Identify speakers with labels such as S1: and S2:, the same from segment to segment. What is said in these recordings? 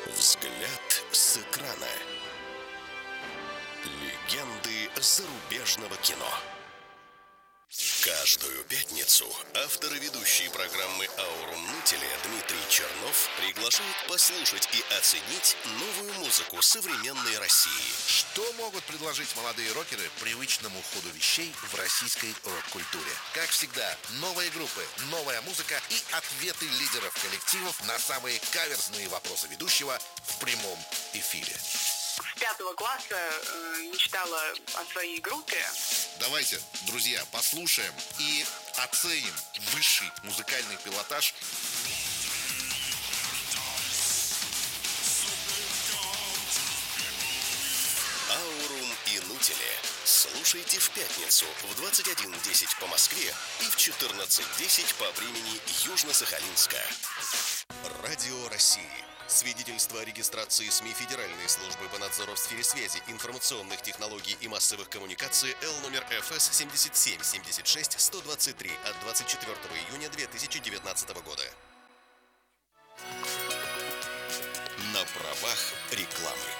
S1: Взгляд с экрана. Легенды зарубежного кино. Каждую пятницу автор и ведущий программы «Аурум Нутеле» Дмитрий Чернов приглашает послушать и оценить новую музыку современной России.
S2: Что могут предложить молодые рокеры привычному ходу вещей в российской рок-культуре? Как всегда, новые группы, новая музыка и ответы лидеров коллективов на самые каверзные вопросы ведущего в прямом эфире.
S3: С 5 класса мечтала о своей группе.
S2: Давайте, друзья, послушаем и оценим высший музыкальный пилотаж.
S1: «Аурум и Нутеле». Слушайте в пятницу в 21:10 по Москве и в 14:10 по времени Южно-Сахалинска. Радио России. Свидетельство о регистрации СМИ Федеральной службы по надзору в сфере связи, информационных технологий и массовых коммуникаций Л номер ФС 77-76-123 от 24 июня 2019 года. На правах рекламы.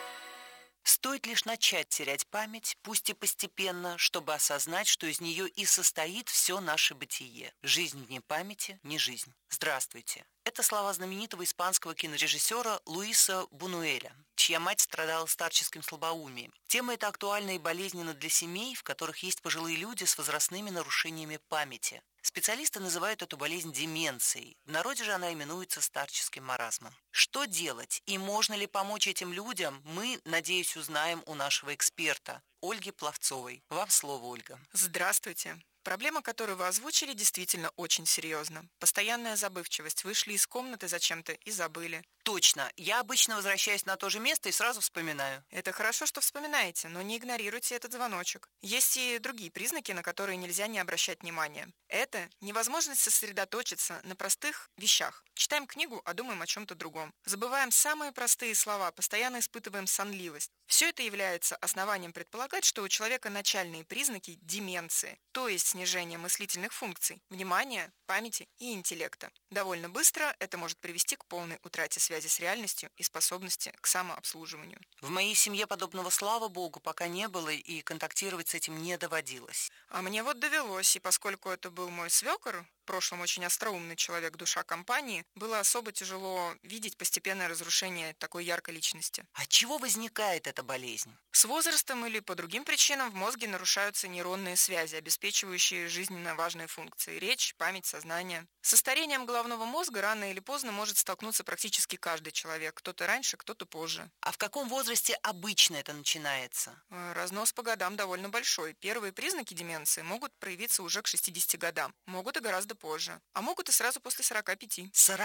S4: Стоит лишь начать терять память, пусть и постепенно, чтобы осознать, что из нее и состоит все наше бытие. Жизнь вне памяти – не жизнь. Здравствуйте. Это слова знаменитого испанского кинорежиссера Луиса Бунюэля, чья мать страдала старческим слабоумием. Тема эта актуальна и болезненна для семей, в которых есть пожилые люди с возрастными нарушениями памяти. Специалисты называют эту болезнь деменцией. В народе же она именуется старческим маразмом. Что делать и можно ли помочь этим людям, мы, надеюсь, узнаем у нашего эксперта Ольги Пловцовой. Вам слово, Ольга.
S5: Здравствуйте. Проблема, которую вы озвучили, действительно очень серьезна. Постоянная забывчивость. Вышли из комнаты зачем-то и забыли.
S4: Точно. Я обычно возвращаюсь на то же место и сразу вспоминаю.
S5: Это хорошо, что вспоминаете, но не игнорируйте этот звоночек. Есть и другие признаки, на которые нельзя не обращать внимания. Это невозможность сосредоточиться на простых вещах. Читаем книгу, а думаем о чем-то другом. Забываем самые простые слова, постоянно испытываем сонливость. Все это является основанием предполагать, что у человека начальные признаки деменции, то есть снижение мыслительных функций, внимания, памяти и интеллекта. Довольно быстро это может привести к полной утрате связи с реальностью и способности к самообслуживанию.
S4: В моей семье подобного, слава богу, пока не было и контактировать с этим не доводилось.
S5: А мне вот довелось, и поскольку это был мой свекор, в прошлом очень остроумный человек, душа компании, было особо тяжело видеть постепенное разрушение такой яркой личности.
S4: От чего возникает эта болезнь?
S5: С возрастом или по другим причинам в мозге нарушаются нейронные связи, обеспечивающие жизненно важные функции – речь, память, сознание. Со старением головного мозга рано или поздно может столкнуться практически каждый человек, кто-то раньше, кто-то позже.
S4: А в каком возрасте обычно это начинается?
S5: Разнос по годам довольно большой. Первые признаки деменции могут проявиться уже к 60 годам, могут и гораздо позже, а могут и сразу после 45.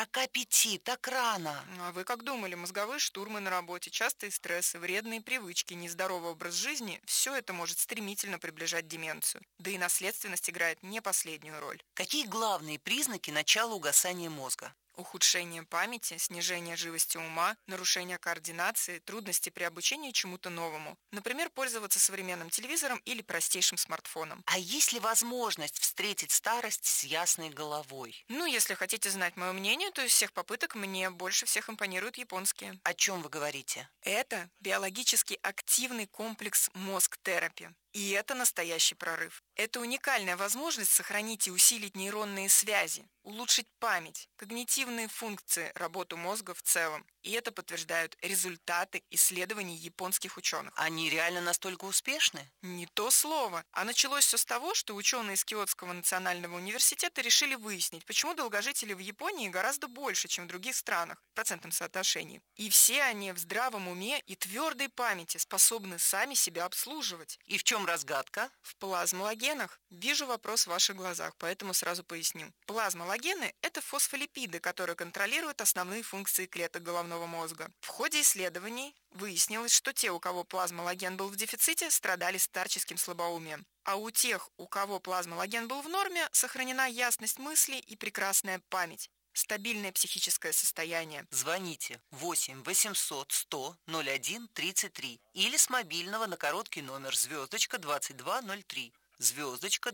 S4: 45? Так рано?
S5: А вы как думали? Мозговые штурмы на работе, частые стрессы, вредные привычки, нездоровый образ жизни – все это может стремительно приближать деменцию. Да и наследственность играет не последнюю роль.
S4: Какие главные признаки начала угасания мозга?
S5: Ухудшение памяти, снижение живости ума, нарушение координации, трудности при обучении чему-то новому. Например, пользоваться современным телевизором или простейшим смартфоном.
S4: А есть ли возможность встретить старость с ясной головой?
S5: Если хотите знать мое мнение, то из всех попыток мне больше всех импонируют японские.
S4: О чем вы говорите?
S5: Это биологически активный комплекс мозг-терапии. И это настоящий прорыв. Это уникальная возможность сохранить и усилить нейронные связи, улучшить память, когнитивные функции, работу мозга в целом. И это подтверждают результаты исследований японских ученых.
S4: Они реально настолько успешны?
S5: Не то слово. А началось все с того, что ученые из Киотского национального университета решили выяснить, почему долгожители в Японии гораздо больше, чем в других странах, в процентном соотношении. И все они в здравом уме и твердой памяти способны сами себя обслуживать.
S4: И в чем разгадка?
S5: В плазмологенах. Вижу вопрос в ваших глазах, поэтому сразу поясню. Плазмологены – это фосфолипиды, которые контролируют основные функции клеток головного мозга. В ходе исследований выяснилось, что те, у кого плазмологен был в дефиците, страдали старческим слабоумием. А у тех, у кого плазмологен был в норме, сохранена ясность мысли и прекрасная память. Стабильное психическое состояние.
S4: Звоните 8 800 100 01 33 или с мобильного на короткий номер *2203. звездочка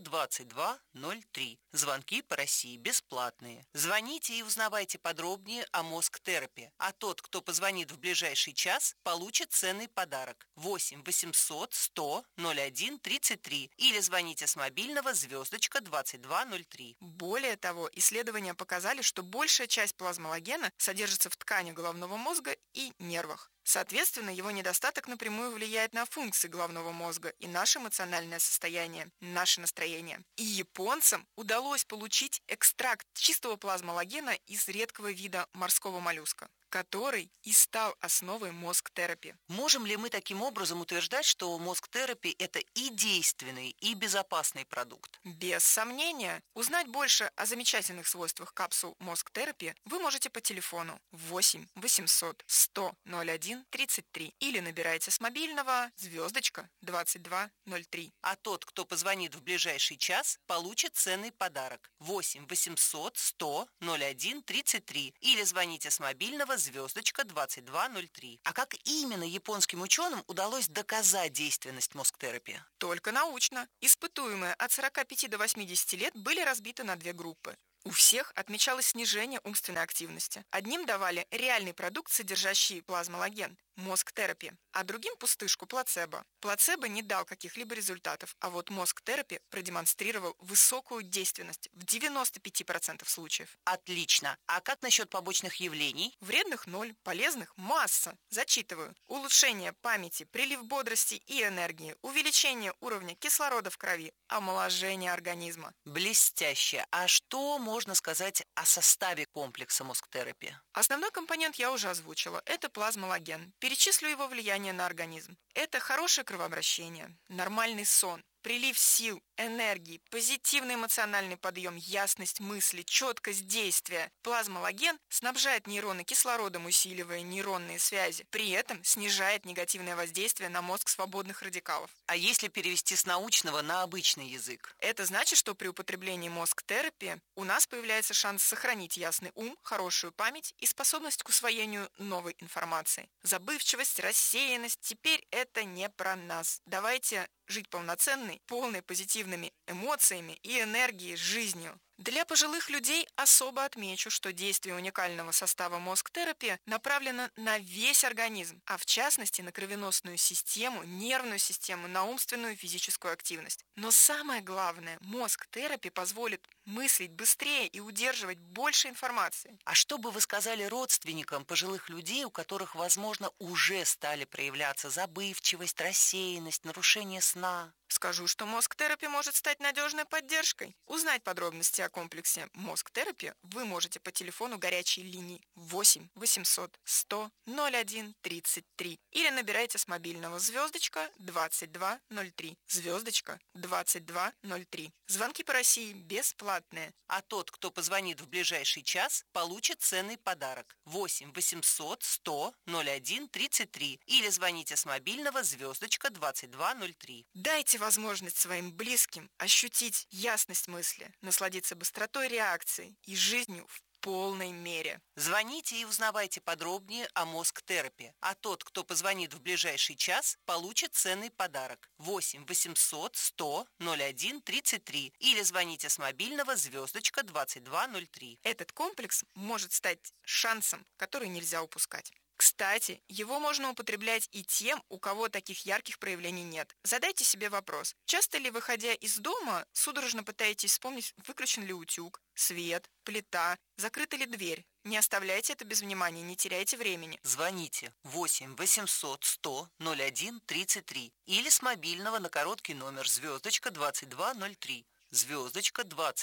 S4: 2203. Звонки по России бесплатные. Звоните и узнавайте подробнее о Мозгтерапи. А тот, кто позвонит в ближайший час, получит ценный подарок. 8 800 100 01 33. Или звоните с мобильного звездочка 2203.
S5: Более того, исследования показали, что большая часть плазмологена содержится в ткани головного мозга и нервах. Соответственно, его недостаток напрямую влияет на функции головного мозга и наше эмоциональное состояние, наше настроение. И японцам удалось получить экстракт чистого плазмологена из редкого вида морского моллюска, который и стал основой Мозгтерапи.
S4: Можем ли мы таким образом утверждать, что Мозгтерапи – это и действенный, и безопасный продукт?
S5: Без сомнения. Узнать больше о замечательных свойствах капсул Мозгтерапи вы можете по телефону 8 800 100 01 33 или набирайте с мобильного звездочка 2203.
S4: А тот, кто позвонит в ближайший час, получит ценный подарок. 8 800 100 01 33 или звоните с мобильного звездочка 2203. А как именно японским ученым удалось доказать действенность Мозгтерапи?
S5: Только научно. Испытуемые от 45 до 80 лет были разбиты на две группы. У всех отмечалось снижение умственной активности. Одним давали реальный продукт, содержащий плазмологен – Мозгтерапи, а другим пустышку – плацебо. Плацебо не дал каких-либо результатов, а вот Мозгтерапи продемонстрировал высокую действенность в 95% случаев.
S4: Отлично. А как насчет побочных явлений?
S5: Вредных – 0, полезных – масса. Зачитываю. Улучшение памяти, прилив бодрости и энергии, увеличение уровня кислорода в крови, омоложение организма.
S4: Блестяще. А что можно сказать о составе комплекса Мозгтерапи?
S5: Основной компонент я уже озвучила. Это плазмологен. Перечислю его влияние на организм. Это хорошее кровообращение, нормальный сон, прилив сил, энергии, позитивный эмоциональный подъем, ясность мысли, четкость действия. Плазмологен снабжает нейроны кислородом, усиливая нейронные связи. При этом снижает негативное воздействие на мозг свободных радикалов.
S4: А если перевести с научного на обычный язык?
S5: Это значит, что при употреблении Мозгтерапи у нас появляется шанс сохранить ясный ум, хорошую память и способность к усвоению новой информации. Забывчивость, рассеянность – теперь это не про нас. Давайте жить полноценной, полной позитивными эмоциями и энергией, жизнью. Для пожилых людей особо отмечу, что действие уникального состава Мозгтерапи направлено на весь организм, а в частности на кровеносную систему, нервную систему, на умственную и физическую активность. Но самое главное, Мозгтерапи позволит мыслить быстрее и удерживать больше информации.
S4: А что бы вы сказали родственникам пожилых людей, у которых, возможно, уже стали проявляться забывчивость, рассеянность, нарушение сна?
S5: Скажу, что Мозгтерапи может стать надежной поддержкой. Узнать подробности о комплексе Мозгтерапи вы можете по телефону горячей линии 8 800 100 01 33 или набирайте с мобильного звездочка 2203. Звездочка 2203. Звонки по России бесплатные.
S4: А тот, кто позвонит в ближайший час, получит ценный подарок. 8 800 100 01 33 или звоните с мобильного звездочка 2203.
S5: Дайте возможность своим близким ощутить ясность мысли, насладиться быстротой реакции и жизнью в полной мере.
S4: Звоните и узнавайте подробнее о Мозгтерапи. А тот, кто позвонит в ближайший час, получит ценный подарок. 8 800 100 01 33 или звоните с мобильного звездочка 2203.
S5: Этот комплекс может стать шансом, который нельзя упускать. Кстати, его можно употреблять и тем, у кого таких ярких проявлений нет. Задайте себе вопрос. Часто ли, выходя из дома, судорожно пытаетесь вспомнить, выключен ли утюг, свет, плита, закрыта ли дверь? Не оставляйте это без внимания, не теряйте времени.
S4: Звоните 8 800 100 01 33 или с мобильного на короткий номер звездочка 2203. Звездочка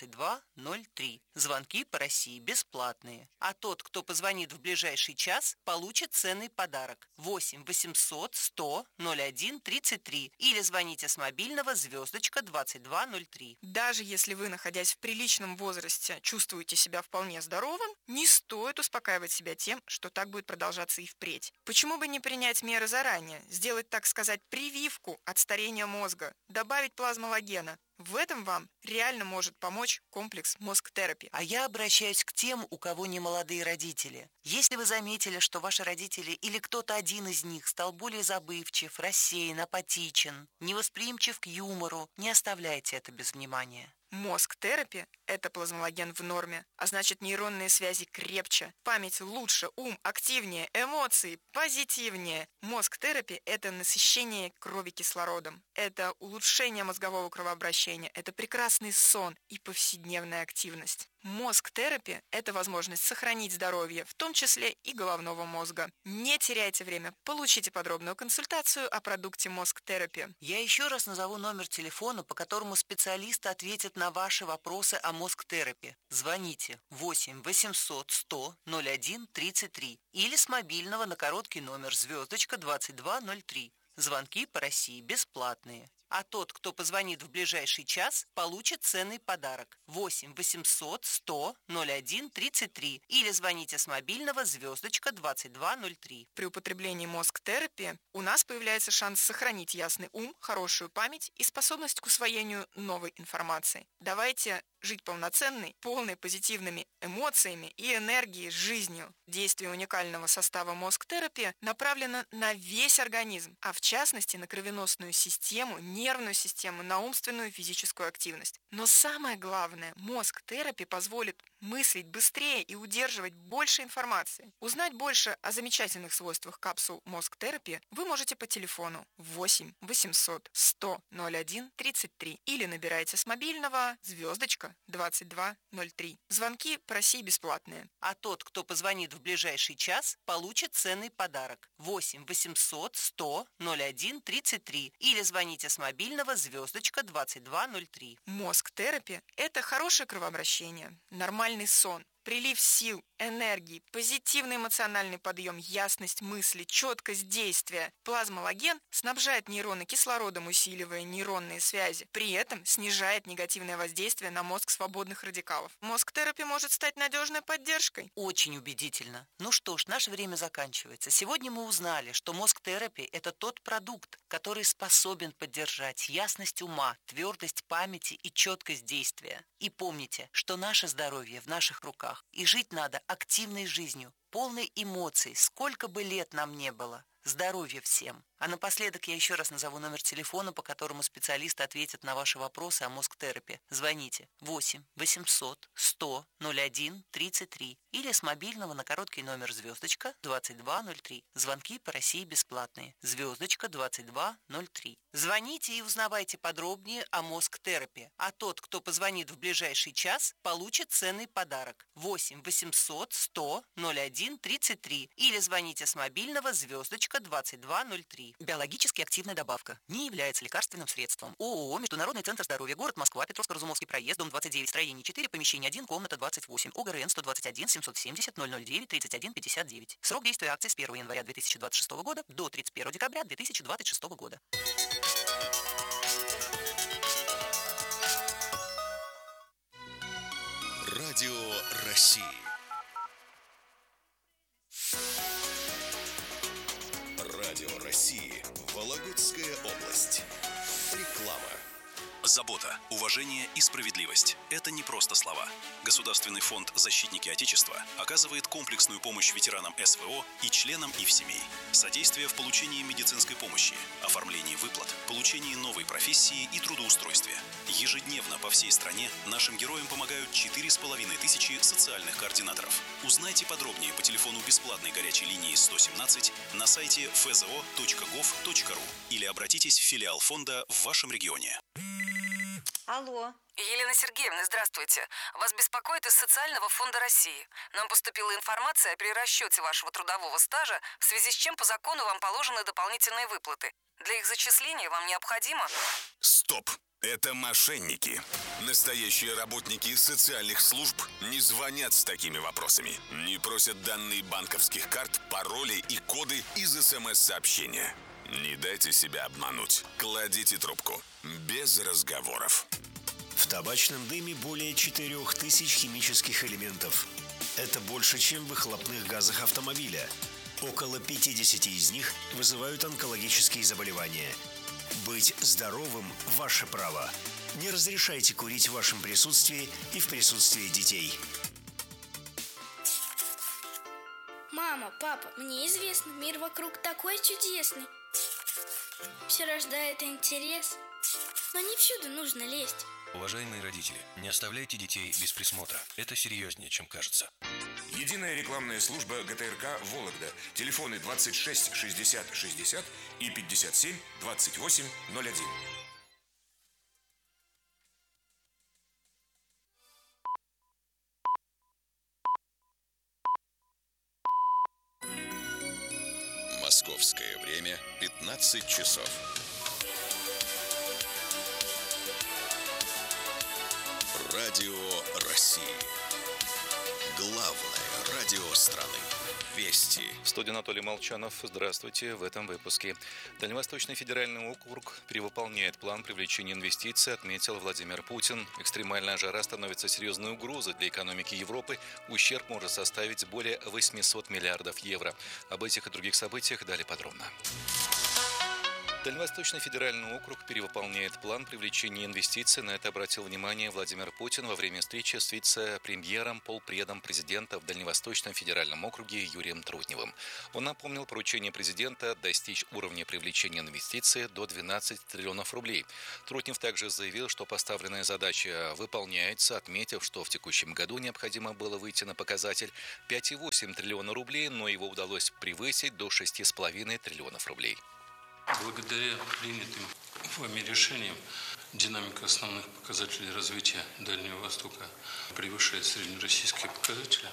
S4: 2203. Звонки по России бесплатные. А тот, кто позвонит в ближайший час, получит ценный подарок. 8 800 100 01 33 или звоните с мобильного звездочка 2203.
S5: Даже если вы, находясь в приличном возрасте, чувствуете себя вполне здоровым, не стоит успокаивать себя тем, что так будет продолжаться и впредь. Почему бы не принять меры заранее, сделать, так сказать, прививку от старения мозга, добавить плазмологена? В этом вам реально может помочь комплекс Мозг-терапи.
S4: А я обращаюсь к тем, у кого не молодые родители. Если вы заметили, что ваши родители или кто-то один из них стал более забывчив, рассеян, апатичен, невосприимчив к юмору, не оставляйте это без внимания.
S5: Мозг-терапи – это плазмологен в норме, а значит нейронные связи крепче, память лучше, ум активнее, эмоции позитивнее. Мозг-терапи – это насыщение крови кислородом, это улучшение мозгового кровообращения, это прекрасный сон и повседневная активность. Мозг-терапи – это возможность сохранить здоровье, в том числе и головного мозга. Не теряйте время, получите подробную консультацию о продукте Мозг-терапи.
S4: Я еще раз назову номер телефона, по которому специалисты ответят на ваши вопросы о мозг-терапи. Звоните 8 800 100 01 33 или с мобильного на короткий номер звездочка 2203. Звонки по России бесплатные. А тот, кто позвонит в ближайший час, получит ценный подарок. 8 800 100 01 33 или звоните с мобильного звездочка 2203.
S5: При употреблении мозг-терапи у нас появляется шанс сохранить ясный ум, хорошую память и способность к усвоению новой информации. Давайте жить полноценной, полной позитивными эмоциями и энергией, жизнью. Действие уникального состава мозг-терапи направлено на весь организм, а в частности на кровеносную систему, нервную систему, на умственную и физическую активность. Но самое главное, мозг-терапи позволит мыслить быстрее и удерживать больше информации. Узнать больше о замечательных свойствах капсул мозг-терапи вы можете по телефону 8 800 100 01 33 или набирайте с мобильного звездочка 2203. Звонки по России бесплатные.
S4: А тот, кто позвонит в ближайший час, получит ценный подарок. 8 800 100 01 33 или звоните с мобильного звездочка 2203.
S5: Мозг-терапи – это хорошее кровообращение, нормальный сон, прилив сил, энергии, позитивный эмоциональный подъем, ясность мысли, четкость действия. Плазмологен снабжает нейроны кислородом, усиливая нейронные связи. При этом снижает негативное воздействие на мозг свободных радикалов. Мозг-терапи может стать надежной поддержкой.
S4: Очень убедительно. Ну что ж, наше время заканчивается. Сегодня мы узнали, что мозг-терапи – это тот продукт, который способен поддержать ясность ума, твердость памяти и четкость действия. И помните, что наше здоровье в наших руках. И жить надо активной жизнью, полной эмоций, сколько бы лет нам не было. Здоровья всем! А напоследок я еще раз назову номер телефона, по которому специалисты ответят на ваши вопросы о мозг-терапи. Звоните 8 800 100 01 33 или с мобильного на короткий номер звездочка 2203. Звонки по России бесплатные. Звездочка 2203. Звоните и узнавайте подробнее о мозг-терапи. А тот, кто позвонит в ближайший час, получит ценный подарок. 8 800 100 01 33 или звоните с мобильного звездочка 2203. Биологически активная добавка. Не является лекарственным средством. ООО «Международный центр здоровья», город Москва, Петровско-Разумовский проезд, дом 29, строение 4, помещение 1, комната 28, ОГРН 121 770 009 31 59. Срок действия акции с 1 января 2026 года до 31 декабря 2026 года.
S1: Радио России. Радио России. Вологодская область. Реклама.
S6: Забота, уважение и справедливость – это не просто слова. Государственный фонд «Защитники Отечества» оказывает комплексную помощь ветеранам СВО и членам их семей. Содействие в получении медицинской помощи, оформлении выплат, получении новой профессии и трудоустройстве. Ежедневно по всей стране нашим героям помогают 4500 социальных координаторов. Узнайте подробнее по телефону бесплатной горячей линии 117 на сайте fzo.gov.ru или обратитесь в филиал фонда в вашем регионе.
S7: Алло.
S8: Елена Сергеевна, здравствуйте. Вас беспокоит из Социального фонда России. Нам поступила информация о перерасчете вашего трудового стажа, в связи с чем по закону вам положены дополнительные выплаты. Для их зачисления вам необходимо...
S9: Стоп! Это мошенники. Настоящие работники социальных служб не звонят с такими вопросами. Не просят данные банковских карт, пароли и коды из СМС-сообщения. Не дайте себя обмануть. Кладите трубку. Без разговоров.
S10: В табачном дыме более 4000 химических элементов. Это больше, чем в выхлопных газах автомобиля. Около 50 из них вызывают онкологические заболевания. Быть здоровым – ваше право. Не разрешайте курить в вашем присутствии и в присутствии детей.
S11: Мама, папа, мне известно, мир вокруг такой чудесный. Все рождает интерес, но не всюду нужно лезть.
S12: Уважаемые родители, не оставляйте детей без присмотра. Это серьезнее, чем кажется.
S13: Единая рекламная служба ГТРК «Вологда». Телефоны 26 60 60 и 57 28 01.
S1: Московское время 15 часов. Радио России. Главное радио страны. Вести.
S14: В студии Анатолий Молчанов. Здравствуйте. В этом выпуске. Дальневосточный федеральный округ перевыполняет план привлечения инвестиций, отметил Владимир Путин. Экстремальная жара становится серьезной угрозой для экономики Европы. Ущерб может составить более 800 миллиардов евро. Об этих и других событиях далее подробно. Дальневосточный федеральный округ перевыполняет план привлечения инвестиций. На это обратил внимание Владимир Путин во время встречи с вице-премьером, полпредом президента в Дальневосточном федеральном округе Юрием Трутневым. Он напомнил поручение президента достичь уровня привлечения инвестиций до 12 триллионов рублей. Трутнев также заявил, что поставленная задача выполняется, отметив, что в текущем году необходимо было выйти на показатель 5,8 триллиона рублей, но его удалось превысить до 6,5 триллионов рублей.
S15: Благодаря принятым вами решениям динамика основных показателей развития Дальнего Востока превышает среднероссийские показатели.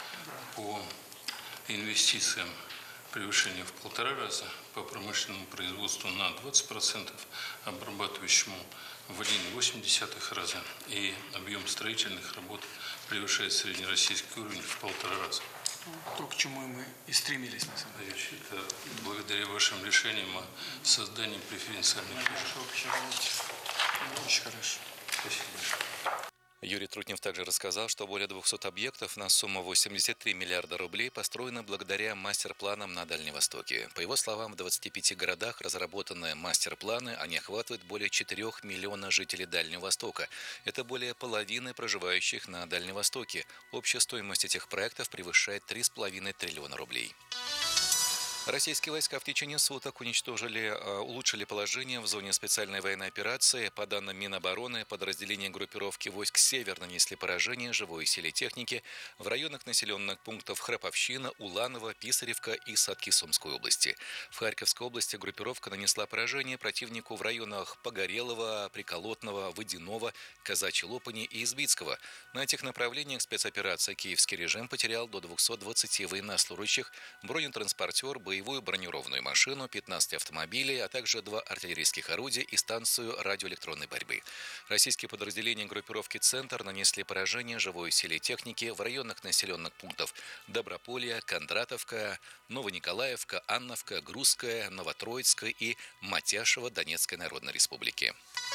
S15: По инвестициям превышение в 1,5 раза, по промышленному производству на 20%, обрабатывающему в 1,8 раза, и объем строительных работ превышает среднероссийский уровень в 1,5 раза.
S16: То, к чему мы и стремились, на самом деле.
S15: Это благодаря вашим решениям о создании преференциальных режимов.
S16: Очень хорошо.
S15: Спасибо большое.
S14: Юрий Трутнев также рассказал, что более 200 объектов на сумму 83 миллиарда рублей построены благодаря мастер-планам на Дальнем Востоке. По его словам, в 25 городах разработаны мастер-планы, они охватывают более 4 миллиона жителей Дальнего Востока. Это более половины проживающих на Дальнем Востоке. Общая стоимость этих проектов превышает 3,5 триллиона рублей. Российские войска в течение суток улучшили положение в зоне специальной военной операции. По данным Минобороны, подразделения группировки войск «Север» нанесли поражение живой силе техники в районах населенных пунктов Храповщина, Уланово, Писаревка и Садки Сумской области. В Харьковской области группировка нанесла поражение противнику в районах Погорелого, Приколотного, Водяного, Казачьей Лопани и Избицкого. На этих направлениях спецоперация «Киевский режим» потерял до 220 военнослужащих, бронетранспортер, боевую бронированную машину, 15 автомобилей, а также 2 артиллерийских орудия и станцию радиоэлектронной борьбы. Российские подразделения группировки «Центр» нанесли поражение живой силе техники в районах населенных пунктов Доброполье, Кондратовка, Новониколаевка, Анновка, Грузская, Новотроицкая и Матяшево Донецкой Народной Республики.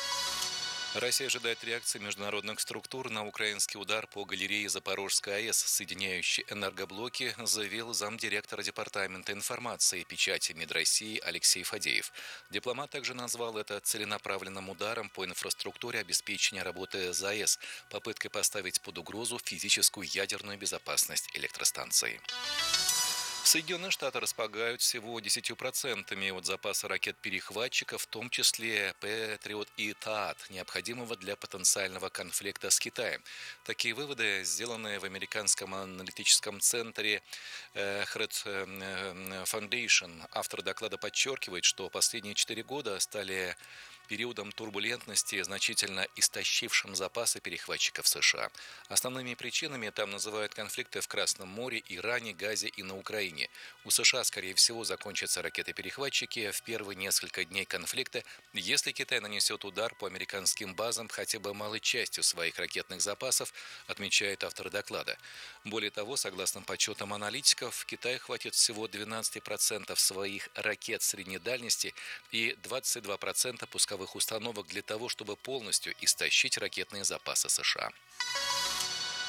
S14: Россия ожидает реакции международных структур на украинский удар по галерее Запорожской АЭС, соединяющей энергоблоки, заявил замдиректора Департамента информации и печати МИД России Алексей Фадеев. Дипломат также назвал это целенаправленным ударом по инфраструктуре обеспечения работы ЗАЭС, попыткой поставить под угрозу физическую ядерную безопасность электростанции. Соединенные Штаты располагают всего 10% от запаса ракет-перехватчиков, в том числе Патриот и ТААТ, необходимого для потенциального конфликта с Китаем. Такие выводы сделаны в американском аналитическом центре Hred Foundation. Автор доклада подчеркивает, что последние 4 года стали периодом турбулентности, значительно истощившим запасы перехватчиков США. Основными причинами там называют конфликты в Красном море, Иране, Газе и на Украине. У США, скорее всего, закончатся ракеты-перехватчики в первые несколько дней конфликта, если Китай нанесет удар по американским базам хотя бы малой частью своих ракетных запасов, отмечает автор доклада. Более того, согласно подсчетам аналитиков, Китай хватит всего 12% своих ракет средней дальности и 22% пусковых установок для того, чтобы полностью истощить ракетные запасы США.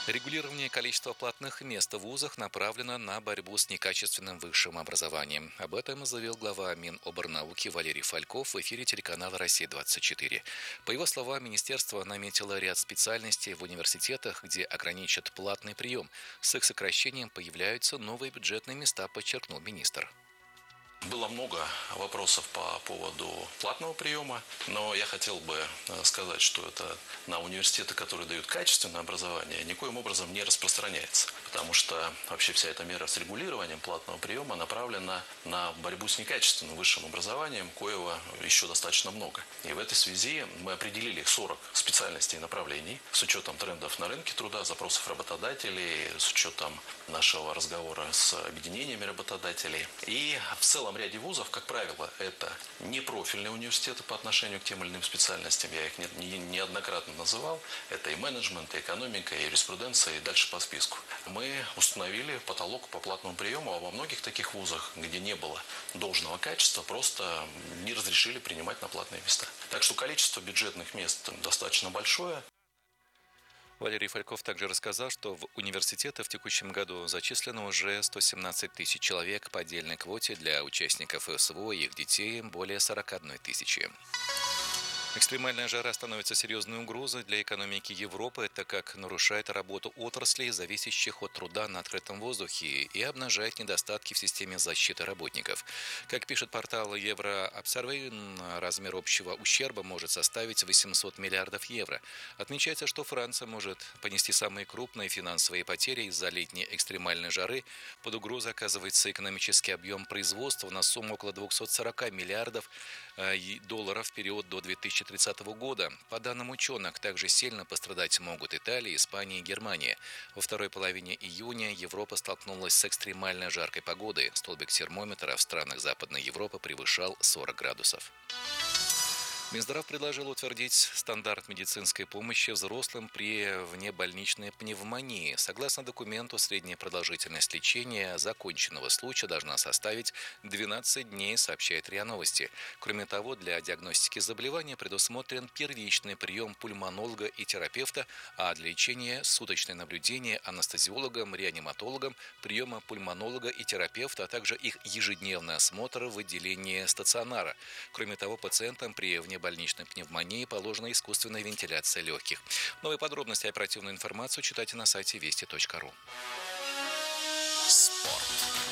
S14: Регулирование количества платных мест в вузах направлено на борьбу с некачественным высшим образованием. Об этом заявил глава Миноборнауки Валерий Фальков в эфире телеканала «Россия-24». По его словам, министерство наметило ряд специальностей в университетах, где ограничат платный прием. С их сокращением появляются новые бюджетные места, подчеркнул министр.
S17: Было много вопросов по поводу платного приема, но я хотел бы сказать, что это на университеты, которые дают качественное образование, никоим образом не распространяется. Потому что вообще вся эта мера с регулированием платного приема направлена на борьбу с некачественным высшим образованием, коего еще достаточно много. И в этой связи мы определили 40 специальностей и направлений с учетом трендов на рынке труда, запросов работодателей, с учетом нашего разговора с объединениями работодателей. И в целом ряде вузов, как правило, это непрофильные университеты по отношению к тем или иным специальностям. Я их неоднократно называл. Это и менеджмент, и экономика, и юриспруденция, и дальше по списку. Мы установили потолок по платному приему, а во многих таких вузах, где не было должного качества, просто не разрешили принимать на платные места. Так что количество бюджетных мест достаточно большое.
S14: Валерий Фальков также рассказал, что в университеты в текущем году зачислено уже 117 тысяч человек по отдельной квоте для участников СВО и их детей более 41 тысячи. Экстремальная жара становится серьезной угрозой для экономики Европы, так как нарушает работу отраслей, зависящих от труда на открытом воздухе, и обнажает недостатки в системе защиты работников. Как пишет портал Еврообсервер, размер общего ущерба может составить 800 миллиардов евро. Отмечается, что Франция может понести самые крупные финансовые потери из-за летней экстремальной жары. Под угрозой оказывается экономический объем производства на сумму около 240 миллиардов долларов в период до 2030 года. По данным ученых, также сильно пострадать могут Италия, Испания и Германия. Во второй половине июня Европа столкнулась с экстремально жаркой погодой. Столбик термометра в странах Западной Европы превышал 40 градусов. Минздрав предложил утвердить стандарт медицинской помощи взрослым при внебольничной пневмонии. Согласно документу, средняя продолжительность лечения законченного случая должна составить 12 дней, сообщает РИА Новости. Кроме того, для диагностики заболевания предусмотрен первичный прием пульмонолога и терапевта, а для лечения суточное наблюдение анестезиологом, реаниматологом, приема пульмонолога и терапевта, а также их ежедневный осмотр в отделении стационара. Кроме того, пациентам при внебольничной пневмонии положена искусственная вентиляция легких. Новые подробности и оперативную информацию читайте на сайте вести.ру.
S1: Спорт.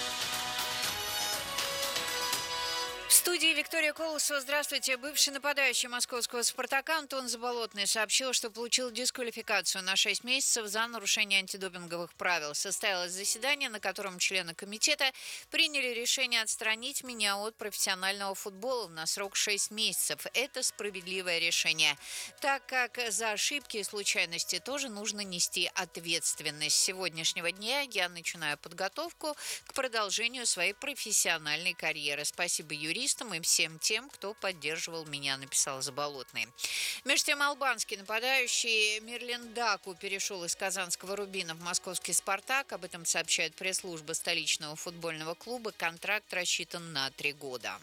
S18: В студии Виктория Колосова. Здравствуйте. Бывший нападающий московского «Спартака» Антон Заболотный сообщил, что получил дисквалификацию на 6 месяцев за нарушение антидопинговых правил. Состоялось заседание, на котором члены комитета приняли решение отстранить меня от профессионального футбола на срок 6 месяцев. Это справедливое решение, так как за ошибки и случайности тоже нужно нести ответственность. С сегодняшнего дня я начинаю подготовку к продолжению своей профессиональной карьеры. Спасибо юристам и всем тем, кто поддерживал меня, написал Заболотный. Между тем, албанский нападающий Мирлен Даку перешел из казанского «Рубина» в московский «Спартак». Об этом сообщает пресс-служба столичного футбольного клуба. Контракт рассчитан на 3 года.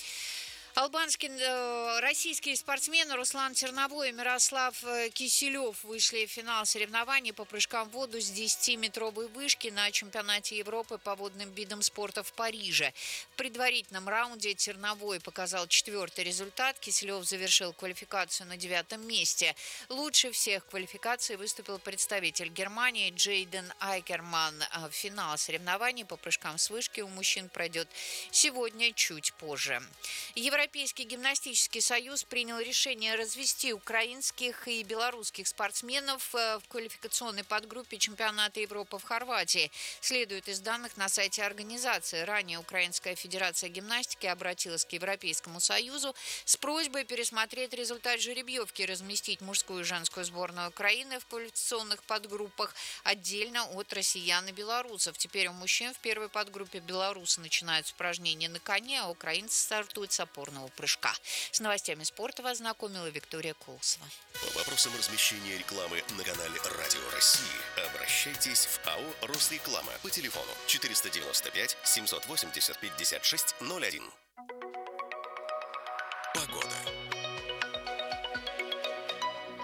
S18: Российские спортсмены Руслан Терновой и Мирослав Киселев вышли в финал соревнований по прыжкам в воду с 10-метровой вышки на чемпионате Европы по водным видам спорта в Париже. В предварительном раунде Терновой показал 4-й результат. Киселев завершил квалификацию на 9-м месте. Лучше всех в квалификации выступил представитель Германии Джейден Айкерман. Финал соревнований по прыжкам с вышки у мужчин пройдет сегодня чуть позже. Европейский гимнастический союз принял решение развести украинских и белорусских спортсменов в квалификационной подгруппе чемпионата Европы в Хорватии. Следует из данных на сайте организации. Ранее Украинская федерация гимнастики обратилась к Европейскому союзу с просьбой пересмотреть результат жеребьевки и разместить мужскую и женскую сборную Украины в квалификационных подгруппах отдельно от россиян и белорусов. Теперь у мужчин в первой подгруппе белорусы начинают с упражнения на коне, а украинцы стартуют с опорного прыжка. С новостями спорта вас знакомила Виктория Колосова.
S1: По вопросам размещения рекламы на канале «Радио России» обращайтесь в АО «Росреклама» по телефону 495 780 5601. Погода.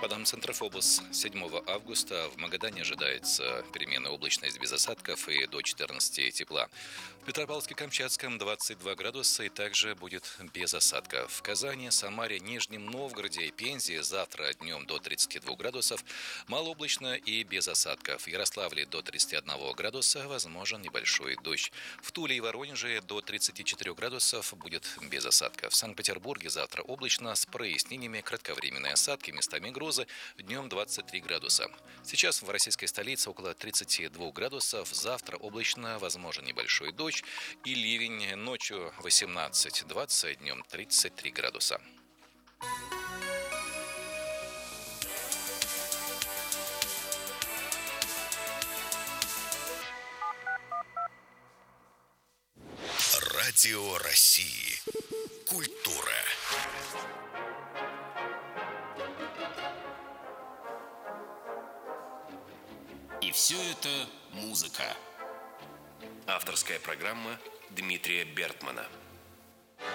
S14: По данным Центрофобус, 7 августа в Магадане ожидается переменная облачность без осадков и до 14 тепла. В Петропавловске-Камчатском 22 градуса и также будет без осадков. В Казани, Самаре, Нижнем Новгороде и Пензе завтра днем до 32 градусов, малооблачно и без осадков. В Ярославле до 31 градуса возможен небольшой дождь. В Туле и Воронеже до 34 градусов будет без осадков. В Санкт-Петербурге завтра облачно с прояснениями, кратковременные осадки, местами грозы. Днем 23 градуса. Сейчас в российской столице около 32 градусов. Завтра облачно, возможен небольшой дождь и ливень. Ночью 18-20, днем 33 градуса.
S1: Радио России. Культура.
S19: И все это музыка.
S1: Авторская программа Дмитрия Бертмана.